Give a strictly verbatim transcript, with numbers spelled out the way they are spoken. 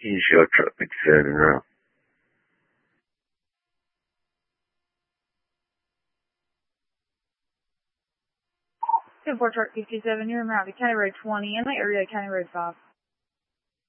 You show truck fifty-seven now. ten four truck fifty-seven, you're en route to County Road twenty and the area County Road five.